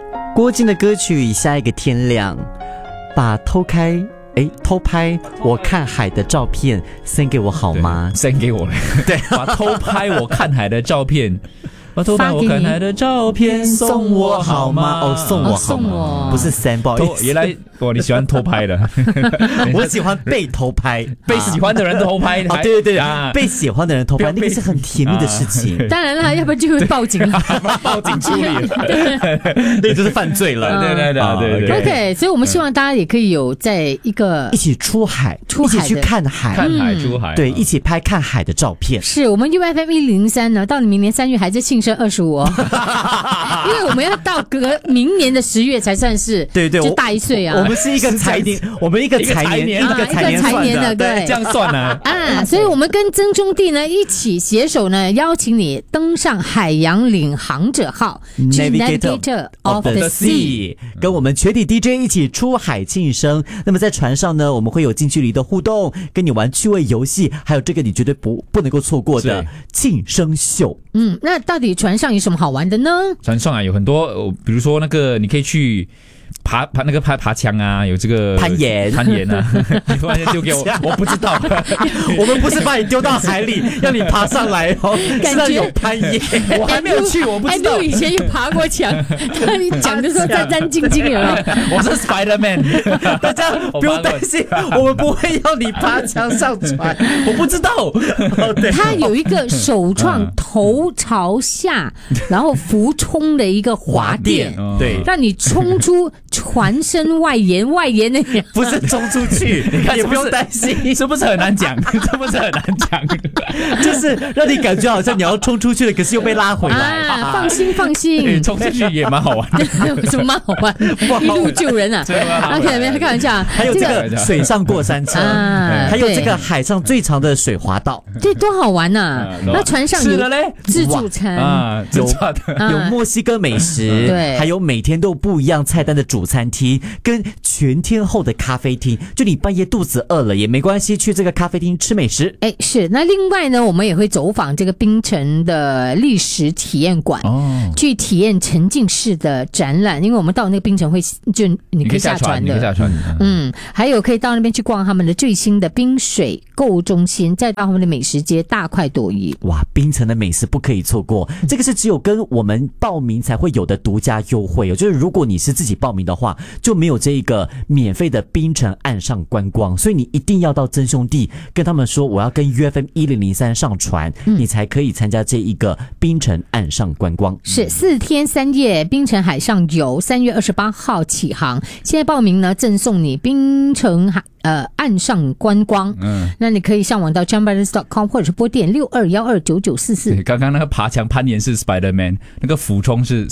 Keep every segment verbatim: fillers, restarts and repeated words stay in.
郭靖的歌曲下一个天亮，把偷开哎偷拍我看海的照片 send 给我好吗？ send 给我了， 对， 把偷拍我看海的照片。把偷拍我看海的照片送我好吗？ 哦，送我好吗？ 哦、 不是 send， 不好意思。 原来哇，你喜欢偷拍的， 我喜欢被偷拍， 被喜欢的人偷拍。 哦，对对对啊，被喜欢的人偷拍，那个是很甜蜜的事情。 啊、当然了，要不然就会报警了， 报警处理， 那就是犯罪了。 对对对对对。 OK， 所以我们希望大家也可以有在一个一起出海， 出海一起去看海， 看海出海， 对，一起拍看海的照片。 是我们 U F M 一零三呢，到了明年三月还在庆生二十五哦。因为我们要到隔明年的十月才算是， 对对， 就大一岁啊。 我们是一个财年，我们一个财年，一个财年的，对， 这样算呢啊。所以我们跟曾兄弟呢一起携手呢，邀请你登上海洋领航者号 ，Navigator of the Sea， 跟我们全体 D J 一起出海庆生。那么在船上呢，我们会有近距离的互动，跟你玩趣味游戏，还有这个你绝对不不能够错过的庆生秀。 嗯，那到底船上有什么好玩的呢？ 船上啊有很多，比如说那个你可以去爬爬那个爬爬墙啊，有这个攀岩攀岩啊，你突然间丢给我，我不知道， 我们不是把你丢到海里，让你爬上来哦， 感觉有攀岩， 我还没有去，我不知道。 哎，以前有爬过墙，当你讲的时候战战兢兢有没有？ 我是 Spider-Man， 大家不用担心，我们不会要你爬墙上船，我不知道。 哦、对，它有一个首创头朝下，然后浮冲的一个滑垫， 对， 让你冲出船身外沿，外沿那个不是冲出去，你看也不用担心， 是不是很难讲？是不是很难讲？ 就是让你感觉好像你要冲出去了，可是又被拉回来。 啊，放心放心， 冲出去也蛮好玩的， 有什么蛮好玩？一路救人啊！OK， 没有开玩笑。 还有这个水上过山车，还有这个海上最长的水滑道， 对，多好玩呐！那船上有自助餐啊， 有有墨西哥美食， 对， 还有每天都有不一样菜单的主餐厅，跟全天候的咖啡厅。就你半夜肚子饿了也没关系，去这个咖啡厅吃美食。 哎，是。那另外呢，我们也会走访这个槟城的历史体验馆，哦，去体验沉浸式的展览。因为我们到那个槟城会，就你可以下船的， 你可以下船。 嗯，还有可以到那边去逛他们的最新的滨水购物中心，再到他们的美食街大快朵颐。 哇，槟城的美食不可以错过，这个是只有跟我们报名才会有的独家优惠哦。就是如果你是自己报名的话，就没有这一个免费的槟城岸上观光，所以你一定要到曾兄弟跟他们说我要跟 U F M 一零零三上船，嗯，你才可以参加这一个槟城岸上观光。 是四天三夜槟城海上游，三月二十八号起航。现在报名呢，赠送你槟城海呃岸上观光。嗯，那你可以上网到 jumpbrothers dot com 或者是拨电六二一二九九四四。 刚刚那个爬墙攀岩是 Spider-Man， 那个俯冲是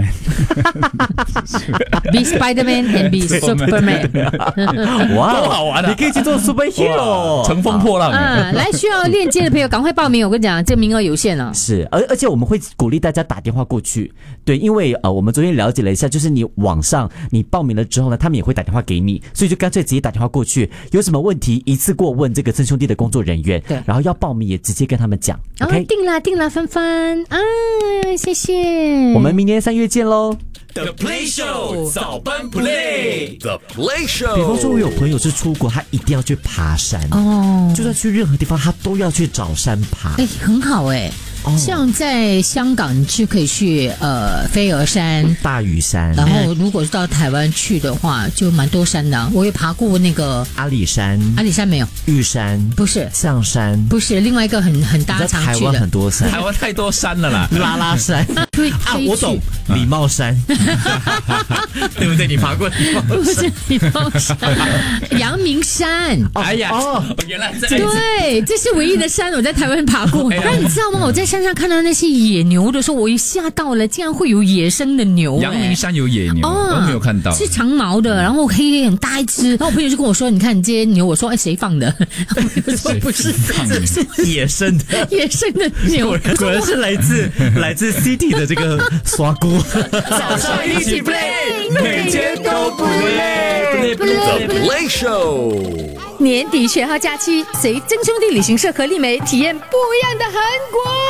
Superman。Be Spider-Man and be Superman。 哇，多好玩啊！你可以去做 Superhero， 乘风破浪。 啊，来需要链接的朋友赶快报名，我跟你讲，这名额有限了。 是，而而且我们会鼓励大家打电话过去，对，因为呃，我们昨天了解了一下，就是你网上你报名了之后呢，他们也会打电话给你，所以就干脆直接打电话过去，有什么问题一次过问这个曾兄弟的工作人员，对，然后要报名也直接跟他们讲。OK， 哦，定了定了，芬芬啊，谢谢， 我们明年三月见喽。 The Play Show 早班 Play The Play Show。 比方说我有朋友是出国，他一定要去爬山哦，就算去任何地方他都要去找山爬。 哎，很好哎。哦，像在香港你去可以去呃飞鹅山、 大屿山， 然后如果是到台湾去的话，就蛮多山的，啊。我也爬过那个阿里山， 阿里山没有， 玉山不是， 象山不是，另外一个很很大常去的。 台湾很多山， 台湾太多山了啦， 拉拉山推啊，我懂，礼貌山，对不对？你爬过礼貌山？ 不是礼貌山，阳明山。 哎呀，哦，原来这对，这是唯一的山我在台湾爬过。但你知道吗？我在山上看到那些野牛的时候，我一吓到了，竟然会有野生的牛。 阳明山有野牛， 哦， 我没有看到， 是长毛的，然后黑黑很大一只。然后我朋友就跟我说：“你看你这些牛。”我说：“哎，谁放的？”我说：“不是， 这是野生的， 野生的牛， 果然是来自来自 City 的这个刷锅。 早上一起 play， 每天都不累。The Play Show。 年底学号假期，随曾兄弟旅行社和丽梅体验不一样的韩国。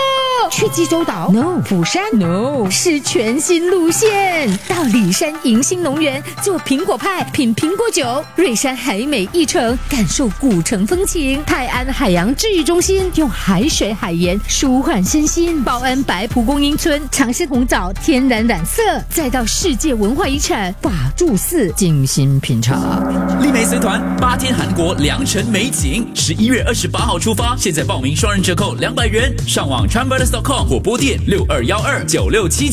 去济州岛 No 釜山 No 是全新路线，到里山迎新农园做苹果派，品苹果酒，瑞山海美一城感受古城风情，泰安海洋治愈中心用海水海盐舒缓身心，报恩白蒲公英村尝试红枣天然染色，再到世界文化遗产法住寺精心品尝。 丽梅随团八天韩国良辰美景，十一月二十八号出发，现在报名双人折扣两百元，上网 Chambers dot com 或拨电六二一二九六七。